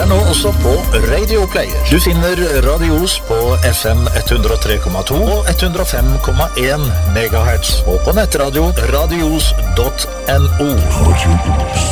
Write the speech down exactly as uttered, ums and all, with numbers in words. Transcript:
er nå også på Radio Player. Du finner Radios på F M ett hundre og tre komma to og ett hundre og fem komma en megahertz. Og på nettradio radios punktum no.